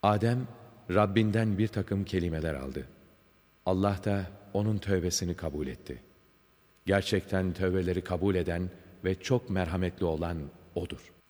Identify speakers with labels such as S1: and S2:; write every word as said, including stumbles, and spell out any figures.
S1: Adem, Rabbinden bir takım kelimeler aldı. Allah da onun tövbesini kabul etti. Gerçekten tövbeleri kabul eden ve çok merhametli olan O'dur.